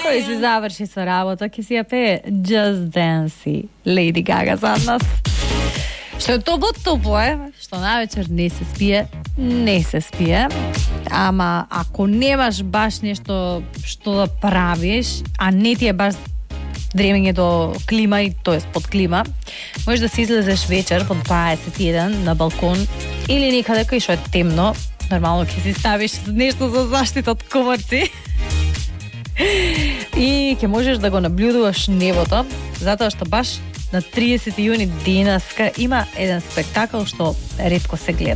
Кој се заврши со работа, ќе си ја пее Just Dance, Lady Gaga зад нас. Што е топло е, што навечер не се спие. Ама ако немаш баш нешто што да правиш, а не ти е баш дремење до клима и тоест под клима, можеш да си излезеш вечер под 21 на балкон или некаде кај што е темно. Нормално ќе си ставиш нешто за заштита од комарци. И ќе можеш да го наблюдуваш небото, затоа што баш на 30 јуни денеска има еден спектакл што ретко се гледа.